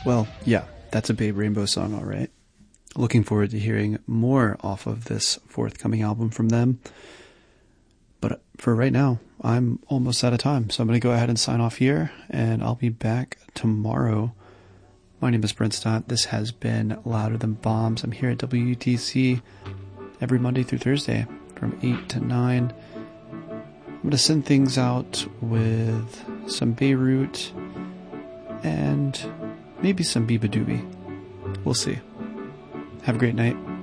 Well, yeah, that's a Babe Rainbow song, all right. Looking forward to hearing more off of this forthcoming album from them. But for right now, I'm almost out of time, so I'm going to go ahead and sign off here, and I'll be back tomorrow. My name is Brent Stott. This has been Louder Than Bombs. I'm here at WUTC every Monday through Thursday from 8 to 9. I'm going to send things out with some Beirut and maybe some Biba Doobie. We'll see. Have a great night.